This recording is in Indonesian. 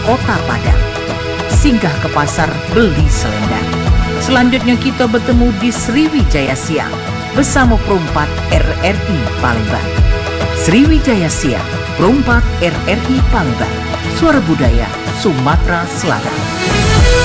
Kota Padang. Singgah ke pasar beli selendang. Selanjutnya kita bertemu di Sriwijaya Siang bersama Perumpat RRI Palembang. Sriwijaya Siang, Perumpat RRI Palembang, suara budaya Sumatera Selatan.